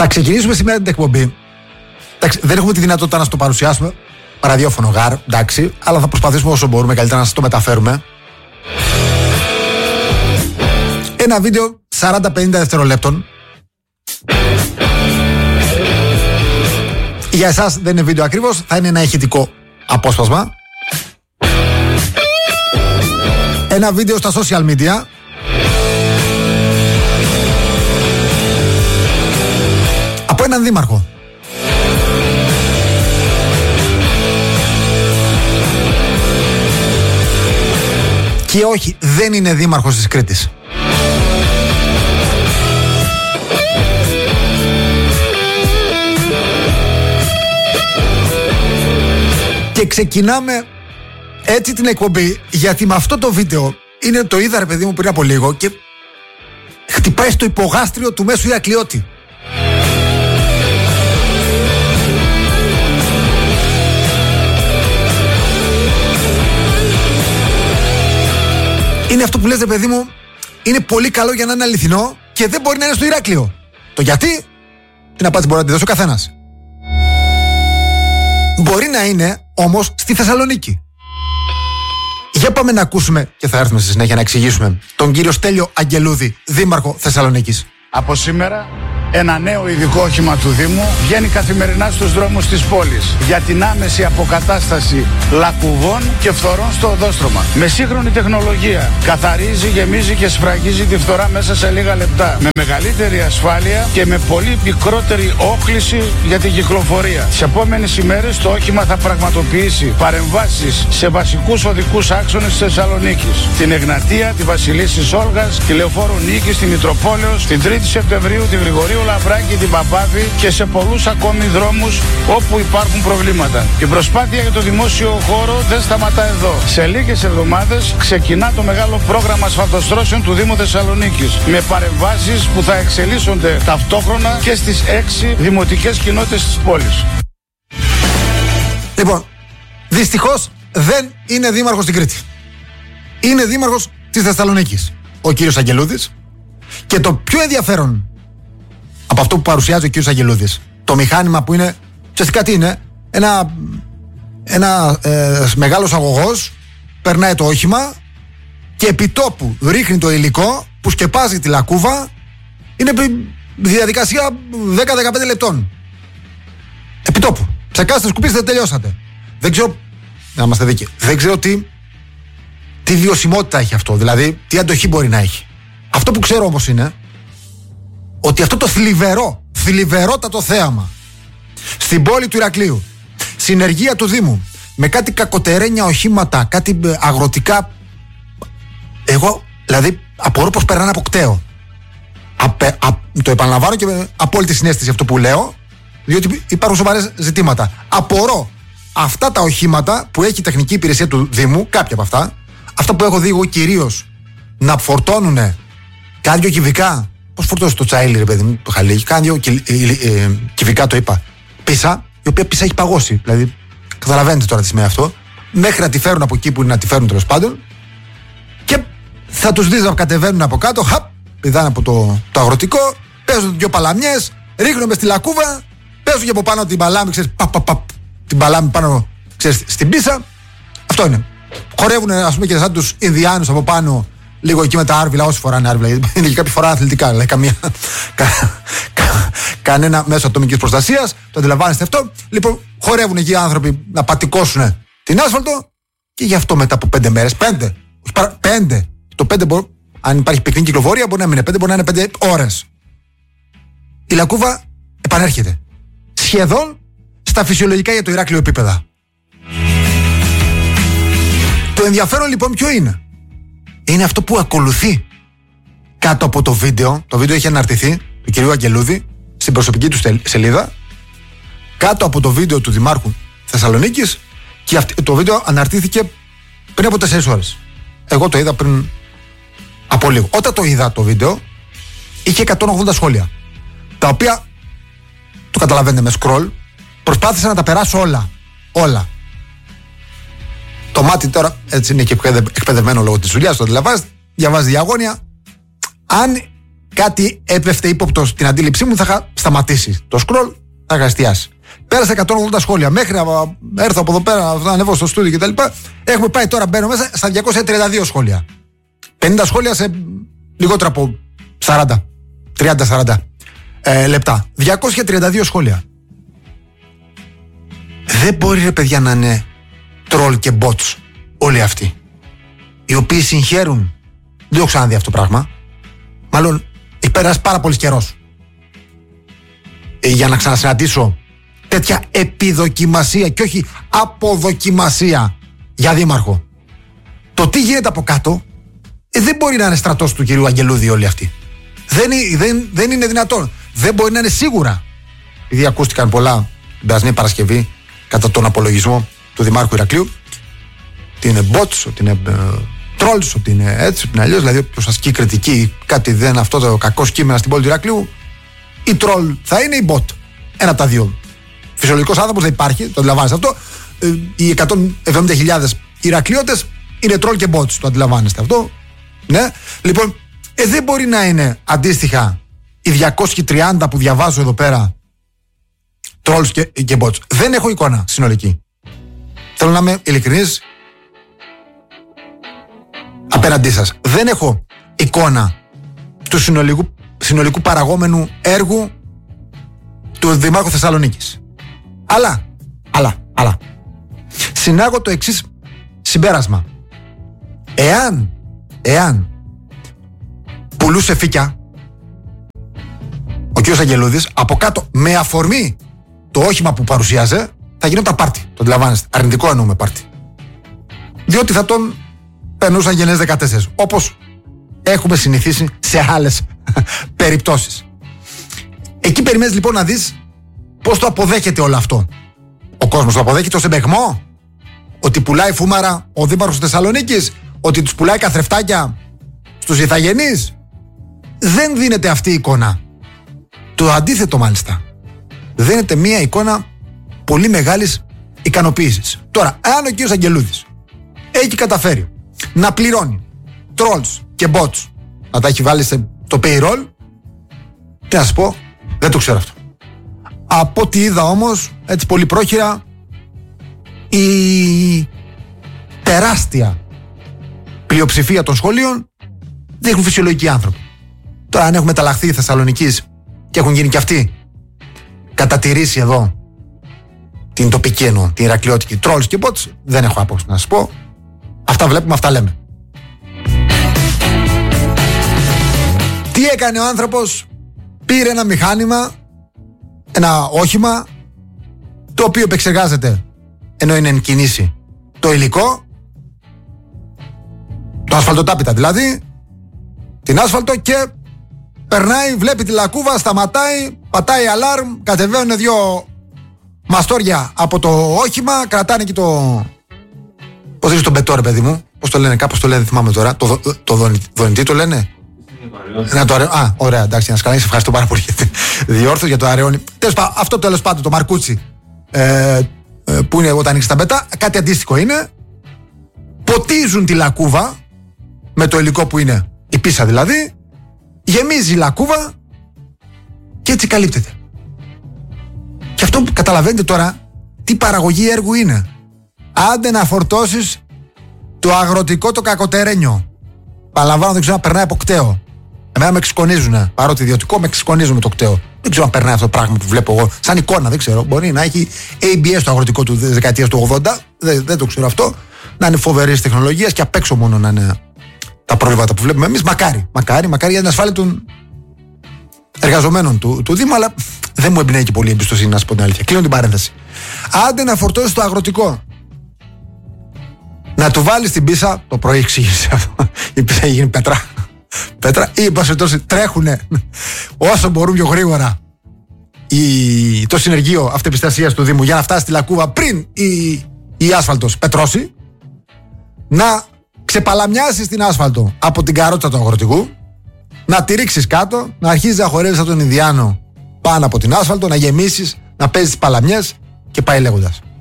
Θα ξεκινήσουμε σήμερα την εκπομπή. Δεν έχουμε τη δυνατότητα να το παρουσιάσουμε ραδιόφωνο γάρ, εντάξει, αλλά θα προσπαθήσουμε όσο μπορούμε καλύτερα να σας το μεταφέρουμε. Ένα βίντεο 40-50 δευτερολέπτων. Για εσάς δεν είναι βίντεο ακριβώς, θα είναι ένα ηχητικό απόσπασμα. Ένα βίντεο στα social media. Από έναν δήμαρχο. Και όχι, δεν είναι δήμαρχος της Κρήτης. Και ξεκινάμε έτσι την εκπομπή, γιατί με αυτό το βίντεο είναι, το είδα ρε παιδί μου πριν από λίγο και χτυπάει στο υπογάστριο του Μέσου Ηρακλειώτη. Είναι αυτό που λες ρε παιδί μου, είναι πολύ καλό για να είναι αληθινό και δεν μπορεί να είναι στο Ηράκλειο. Το γιατί, την απάντηση μπορεί να τη δώσει ο καθένας. Μπορεί να είναι όμως στη Θεσσαλονίκη. Για πάμε να ακούσουμε και θα έρθουμε στη συνέχεια να εξηγήσουμε τον κύριο Στέλιο Αγγελούδη, δήμαρχο Θεσσαλονίκης. Από σήμερα ένα νέο ειδικό όχημα του Δήμου βγαίνει καθημερινά στους δρόμους της πόλης για την άμεση αποκατάσταση λακκουβών και φθορών στο οδόστρωμα. Με σύγχρονη τεχνολογία καθαρίζει, γεμίζει και σφραγίζει τη φθορά μέσα σε λίγα λεπτά. Με μεγαλύτερη ασφάλεια και με πολύ μικρότερη όχληση για την κυκλοφορία. Τις επόμενες ημέρες το όχημα θα πραγματοποιήσει παρεμβάσεις σε βασικούς οδικούς άξονες της Θεσσαλονίκης. Την Εγνατία, τη Βασιλίσσης Όλγας, τη Λεωφόρου Νίκης, τη Μητροπόλεως, την 3η Σεπτεμβρίου, τη Γρηγορίου Λαμπράκη, την Παπάδη και σε πολλούς ακόμη δρόμους όπου υπάρχουν προβλήματα. Η προσπάθεια για το δημόσιο χώρο δεν σταματά εδώ. Σε λίγες εβδομάδες ξεκινά το μεγάλο πρόγραμμα ασφαλτοστρώσεων του Δήμου Θεσσαλονίκης με παρεμβάσεις που θα εξελίσσονται ταυτόχρονα και στις 6 δημοτικές κοινότητες της πόλης. Λοιπόν, δυστυχώς δεν είναι δήμαρχος στην Κρήτη. Είναι δήμαρχος της Θεσσαλονίκης ο κύριος Αγγελούδης. Και το πιο ενδιαφέρον από αυτό που παρουσιάζει ο κύριος Αγγελούδης, το μηχάνημα που είναι, ουσιαστικά τι είναι, ένα μεγάλος αγωγός, περνάει το όχημα και επιτόπου ρίχνει το υλικό που σκεπάζει τη λακκούβα. Είναι διαδικασία 10-15 λεπτών. Επιτόπου. Ψεκάστε, σκουπίστε, τελειώσατε. Δεν ξέρω, να είμαστε δίκαιοι, δεν ξέρω τι βιωσιμότητα έχει αυτό, δηλαδή τι αντοχή μπορεί να έχει. Αυτό που ξέρω όμως είναι ότι αυτό το θλιβερότατο θέαμα στην πόλη του Ηρακλείου, συνεργεία του Δήμου με κάτι κακοτερένια οχήματα, κάτι αγροτικά, εγώ δηλαδή απορώ πως περνάνε από κταίο. Το επαναλαμβάνω και με απόλυτη συναίσθηση αυτό που λέω, διότι υπάρχουν σοβαρές ζητήματα. Απορώ αυτά τα οχήματα που έχει η τεχνική υπηρεσία του Δήμου, κάποια από αυτά που έχω δει εγώ κυρίως να φορτώνουν κάτι δυο κυβικά. Πώς φορτώσει το τσάιλι, ρε παιδί μου, το χαλί, κάνει δυο κυβικά, το είπα. Πίσα, η οποία πίσα έχει παγώσει. Δηλαδή, καταλαβαίνετε τώρα τι σημαίνει αυτό. Μέχρι να τη φέρουν από εκεί που είναι να τη φέρουν τέλος πάντων. Και θα τους δεις να κατεβαίνουν από κάτω. Χαπ, πηδάνε από το αγροτικό, παίζουν δυο παλαμιές, ρίχνουν μες στη λακκούβα, παίζουν και από πάνω την παλάμη, ξέρεις, την παλάμη πάνω, ξέρεις, στην πίσα. Αυτό είναι. Χορεύουν, ας πούμε, και σαν τους Ινδιάνους από πάνω. Λίγο εκεί με τα άρβιλα, όσοι φοράνε άρβιλα. Είναι και κάποιοι φοράνε αθλητικά. Δηλαδή κανένα μέσο ατομικής προστασίας. Το αντιλαμβάνεστε αυτό. Λοιπόν, χορεύουν εκεί οι άνθρωποι να πατικώσουν την άσφαλτο και γι' αυτό μετά από 5 μέρες. 5. Το 5 αν υπάρχει πυκνή κυκλοφορία, μπορεί να μην είναι 5, μπορεί να είναι 5 ώρες. Η λακκούβα επανέρχεται. Σχεδόν στα φυσιολογικά για το Ηράκλειο επίπεδα. Το ενδιαφέρον λοιπόν ποιο είναι? Είναι αυτό που ακολουθεί κάτω από το βίντεο. Το βίντεο έχει αναρτηθεί του κυρίου Αγγελούδη στην προσωπική του σελίδα, κάτω από το βίντεο του Δημάρχου Θεσσαλονίκης, και το βίντεο αναρτήθηκε πριν από 4 ώρες. Εγώ το είδα πριν από λίγο. Όταν το είδα το βίντεο, είχε 180 σχόλια, τα οποία, το καταλαβαίνετε, με scroll προσπάθησα να τα περάσω όλα. Το μάτι τώρα έτσι είναι και εκπαιδευμένο λόγω της δουλειάς, το αντιλαμβάνεστε, διαβάζει διαγώνια. Αν κάτι έπεφτε ύποπτο στην αντίληψή μου, θα είχα σταματήσει το scroll, θα είχα εστιάσει. Πέρασα 180 σχόλια. Μέχρι να έρθω από εδώ πέρα, να ανεβώ στο στούντιο κτλ. Έχουμε πάει τώρα, μπαίνω μέσα στα 232 σχόλια. 50 σχόλια σε λιγότερο από 30-40 λεπτά. 232 σχόλια. Δεν μπορεί, ρε παιδιά, να είναι τρόλ και bots όλοι αυτοί, οι οποίοι συγχαίρουν. Δεν το ξαναδεί αυτό το πράγμα. Μάλλον έχει περάσει πάρα πολύ καιρός για να ξανασυναντήσω τέτοια επιδοκιμασία και όχι αποδοκιμασία για δήμαρχο. Το τι γίνεται από κάτω δεν μπορεί να είναι στρατός του κυρίου Αγγελούδη όλοι αυτοί. Δεν είναι δυνατόν. Δεν μπορεί να είναι σίγουρα. Επειδή ακούστηκαν πολλά την περασμένη Παρασκευή κατά τον απολογισμό του Δημάρχου Ηρακλείου, ότι είναι bots, ότι είναι trolls, ότι είναι έτσι, ότι είναι αλλιώς. Δηλαδή, όποιος ασκεί κριτική, κάτι δεν αυτό το κακό κείμενα στην πόλη του Ηρακλείου, η troll θα είναι η bot. Ένα από τα δύο. Φυσιολογικός άνθρωπος δεν υπάρχει, το αντιλαμβάνεστε αυτό. Οι 170.000 Ηρακλειώτες είναι troll και bots, το αντιλαμβάνεστε αυτό. Ναι. Λοιπόν, δεν μπορεί να είναι αντίστοιχα οι 230 που διαβάζω εδώ πέρα trolls και bots. Δεν έχω εικόνα συνολική. Θέλω να είμαι ειλικρινής απέναντί σας. Δεν έχω εικόνα του συνολικού παραγόμενου έργου του Δημάρχου Θεσσαλονίκης. Αλλά συνάγω το εξής συμπέρασμα. Εάν πουλούσε φύκια ο κ. Αγγελούδης από κάτω με αφορμή το όχημα που παρουσίαζε, θα γινόταν πάρτι. Το αντιλαμβάνεστε. Αρνητικό εννοούμε πάρτι. Διότι θα τον περνούσαν γενναίες 14. Όπως έχουμε συνηθίσει σε άλλες περιπτώσεις. Εκεί περιμένεις λοιπόν να δεις πώς το αποδέχεται όλο αυτό. Ο κόσμος το αποδέχεται ως εμπεγμό. Ότι πουλάει φούμαρα ο δήμαρχος της Θεσσαλονίκης. Ότι τους πουλάει καθρεφτάκια στους ηθαγενείς. Δεν δίνεται αυτή η εικόνα. Το αντίθετο μάλιστα. Δίνεται μία εικόνα πολύ μεγάλης ικανοποίησης. Τώρα, αν ο κ. Αγγελούδης έχει καταφέρει να πληρώνει trolls και bots, να τα έχει βάλει σε το payroll, τι να σας πω, δεν το ξέρω αυτό. Από ό,τι είδα όμως, έτσι πολύ πρόχειρα, η τεράστια πλειοψηφία των σχολείων δείχνουν φυσιολογικοί άνθρωποι. Τώρα, αν έχουν μεταλλαχθεί οι Θεσσαλονικείς και έχουν γίνει και αυτοί κατατηρήσει εδώ την τοπική εννοώ, την ηρακλειώτικη, trolls και bots, δεν έχω άποψη να σας πω. Αυτά βλέπουμε, αυτά λέμε. Τι έκανε ο άνθρωπος? Πήρε ένα μηχάνημα, ένα όχημα, το οποίο επεξεργάζεται ενώ είναι εν κινήσει το υλικό, το ασφαλτοτάπητα δηλαδή, την άσφαλτο, και περνάει, βλέπει τη λακκούβα, σταματάει, πατάει αλάρμ, κατεβαίνουν δύο μαστόρια από το όχημα, κρατάνε και το... Πώς λένε τον πετό, ρε παιδί μου, πώς το λένε, κάπως το λένε, θυμάμαι τώρα, το δονητή το λένε. Ωραία, εντάξει, να σκαλάει, σε ευχαριστώ πάρα πολύ για τη διόρθωση, για το αραιώνι. Τέλος πάντων, αυτό τέλος πάντων, το μαρκούτσι που είναι όταν ανοίξει τα πέτα, κάτι αντίστοιχο είναι. Ποτίζουν τη λακκούβα με το υλικό που είναι η πίσα δηλαδή, γεμίζει η λακκούβα και έτσι καλύπτεται. Και αυτό που καταλαβαίνετε τώρα, τι παραγωγή έργου είναι. Άντε να φορτώσεις το αγροτικό το κακοτερένιο. Παραλαμβάνω, δεν ξέρω αν περνάει από κταίο. Εμένα με ξυκονίζουνε. Παρότι ιδιωτικό, με ξυκονίζουν με το κταίο. Δεν ξέρω αν περνάει αυτό το πράγμα που βλέπω εγώ. Σαν εικόνα, δεν ξέρω. Μπορεί να έχει ABS το αγροτικό του δεκαετίας του 80. Δεν το ξέρω αυτό. Να είναι φοβερής τεχνολογίας και απ' έξω μόνο να είναι τα προβλήματα που βλέπουμε εμείς. Μακάρι για την ασφάλεια των εργαζομένων του Δήμου, αλλά δεν μου εμπνέει και πολύ η εμπιστοσύνη, να σας πω την αλήθεια. Κλείνω την παρένθεση. Άντε να φορτώσεις το αγροτικό. Να του βάλεις την πίσα, το πρωί εξήγησε αυτό. Η πίσα έχει γίνει πέτρα, ή πασχετώσει τρέχουνε όσο μπορούν πιο γρήγορα το συνεργείο αυτεπιστασίας του Δήμου για να φτάσει στη λακκούβα πριν η άσφαλτος πετρώσει, να ξεπαλαμιάσεις την άσφαλτο από την καρότσα του αγροτικού, να τη ρίξεις κάτω, να αρχίσεις να χορεύεις από τον Ινδιάνο πάνω από την άσφαλτο, να γεμίσεις, να παίζεις τις παλαμιές και πάει λέγοντας.